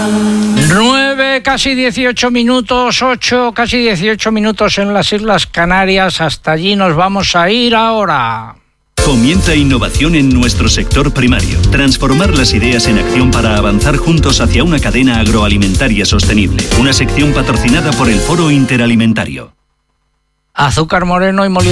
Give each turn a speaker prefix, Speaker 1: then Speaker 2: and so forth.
Speaker 1: 9, casi 18 minutos, 8, casi 18 minutos en las Islas Canarias. Hasta allí nos vamos a ir ahora.
Speaker 2: Comienza innovación en nuestro sector primario. Transformar las ideas en acción para avanzar juntos hacia una cadena agroalimentaria sostenible. Una sección patrocinada por el Foro Interalimentario.
Speaker 1: Azúcar moreno y molido